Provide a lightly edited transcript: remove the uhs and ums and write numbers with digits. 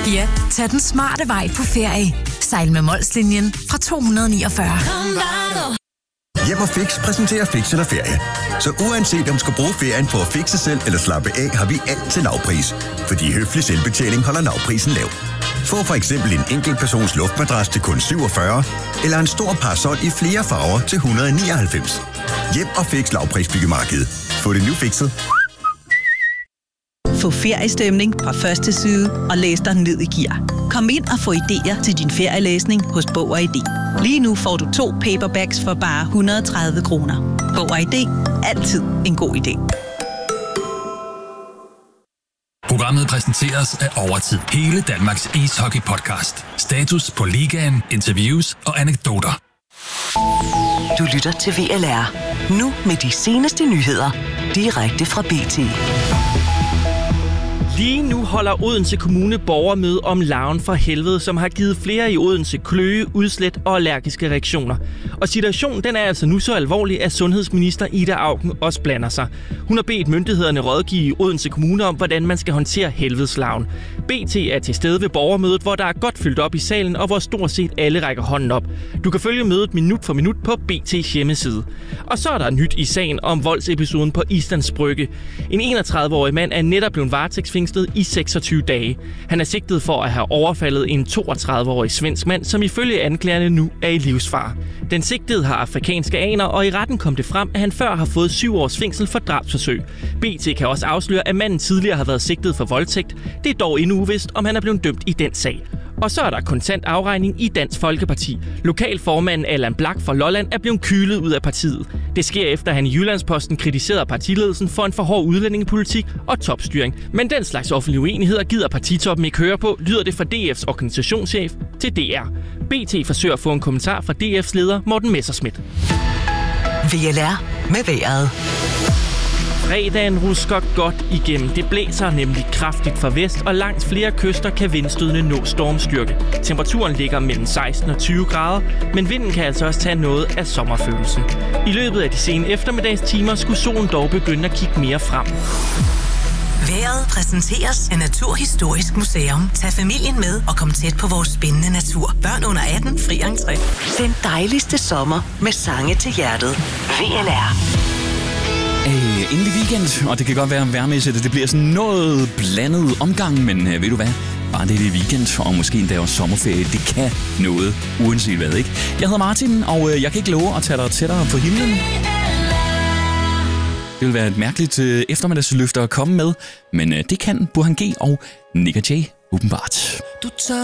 Ja, tag den smarte vej på ferie. Sejl med Molslinjen fra 249. Hjem og Fix præsenterer Fix eller Ferie. Så uanset om du skal bruge ferien på at fixe selv eller slappe af, har vi alt til lavpris. Fordi høflig selvbetjening holder lavprisen lav. Få for eksempel en enkelt persons luftmadras til kun 47, eller en stor parasol i flere farver til 199. Hjem og Fix lavprisbyggemarkedet. Få det nu fikset. Få feriestemning fra første side og læs dig ned i gear. Kom ind og få idéer til din ferielæsning hos Bog og ID. Lige nu får du 2 paperbacks for bare 130 kroner. Bog og ID. Altid en god idé. Programmet præsenteres af Overtid. Hele Danmarks ishockey-podcast. Status på ligaen, interviews og anekdoter. Du lytter til VLR. Nu med de seneste nyheder. Direkte fra BT. Lige nu holder Odense Kommune borgermøde om larven fra helvede, som har givet flere i Odense kløe, udslæt og allergiske reaktioner. Og situationen den er altså nu så alvorlig, at sundhedsminister Ida Auken også blander sig. Hun har bedt myndighederne rådgive Odense Kommune om, hvordan man skal håndtere helvedeslarven. BT er til stede ved borgermødet, hvor der er godt fyldt op i salen, og hvor stort set alle rækker hånden op. Du kan følge mødet minut for minut på BT's hjemmeside. Og så er der nyt i sagen om voldsepisoden på Islands Brygge. En 31-årig mand er netop blevet varetægtsfængslet i 26 dage. Han er sigtet for at have overfaldet en 32-årig svensk mand, som ifølge anklagerne nu er i livsfare. Den sigtede har afrikanske aner, og i retten kom det frem, at han før har fået 7 års fængsel for drabsforsøg. BT kan også afsløre, at manden tidligere har været sigtet for voldtægt. Det er dog endnu uvist, om han er blevet dømt i den sag. Og så er der kontant afregning i Dansk Folkeparti. Lokalformanden Allan Blak fra Lolland er blevet kylet ud af partiet. Det sker efter, at han i Jyllandsposten kritiserede partiledelsen for en for hård udlændingepolitik og topstyring. Men den slags offentlige uenigheder gider partitoppen ikke høre på, lyder det fra DF's organisationschef til DR. BT forsøger at få en kommentar fra DF's leder Morten Messerschmidt. VLR med vejret. Fredagen rusker godt igennem. Det blæser nemlig kraftigt fra vest, og langs flere kyster kan vindstødene nå stormstyrke. Temperaturen ligger mellem 16 og 20 grader, men vinden kan altså også tage noget af sommerfølelsen. I løbet af de sene eftermiddagstimer skulle solen dog begynde at kigge mere frem. Vejret præsenteres af Naturhistorisk Museum. Tag familien med og kom tæt på vores spændende natur. Børn under 18 fri entré. Den dejligste sommer med sange til hjertet. VLR. Endelig weekend, og det kan godt være værmæssigt, det bliver sådan noget blandet omgang, men ved du hvad? Bare det er weekend, og måske endda også sommerferie, det kan noget, uanset hvad, ikke? Jeg hedder Martin, og jeg kan ikke love at tage dig tættere på himlen. Det vil være et mærkeligt eftermiddagsløfte at komme med, men det kan Burhan G og Nick & Jay åbenbart. Du tager